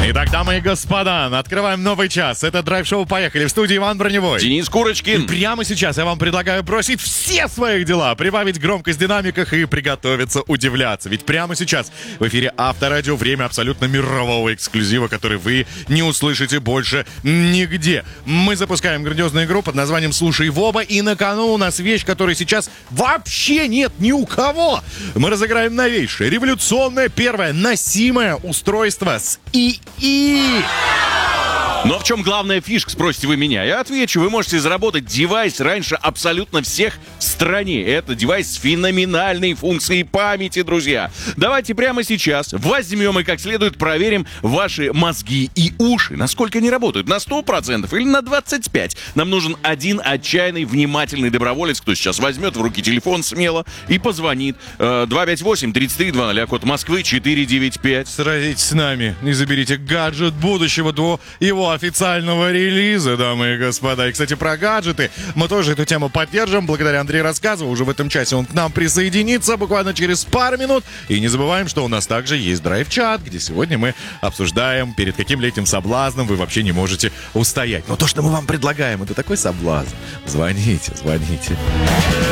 Итак, дамы и господа, открываем новый час. Это драйв-шоу «Поехали». В студии Иван Броневой. Денис Курочкин. И прямо сейчас я вам предлагаю бросить все свои дела, прибавить громкость в динамиках и приготовиться удивляться. Ведь прямо сейчас в эфире Авторадио время абсолютно мирового эксклюзива, который вы не услышите больше нигде. Мы запускаем грандиозную игру под названием «Слушай, Воба», и на кону у нас вещь, которой сейчас вообще нет ни у кого. Мы разыграем новейшее, революционное, первое, носимое устройство с ИИ. Но в чем главная фишка, спросите вы меня? Я отвечу, вы можете заработать девайс раньше абсолютно всех в стране. Это девайс с феноменальной функцией памяти, друзья. Давайте прямо сейчас возьмем и как следует проверим ваши мозги и уши. Насколько они работают? На 100% или на 25%? Нам нужен один отчаянный, внимательный доброволец, кто сейчас возьмет в руки телефон смело и позвонит. 258-3320, код Москвы 495. Сразитесь с нами и заберите гаджет будущего до его официального релиза, дамы и господа. И, кстати, про гаджеты мы тоже эту тему поддержим. Благодаря Андрею Рассказову уже в этом часе он к нам присоединится буквально через пару минут. И не забываем, что у нас также есть драйв-чат, где сегодня мы обсуждаем, перед каким летним соблазном вы вообще не можете устоять. Но то, что мы вам предлагаем, это такой соблазн. Звоните.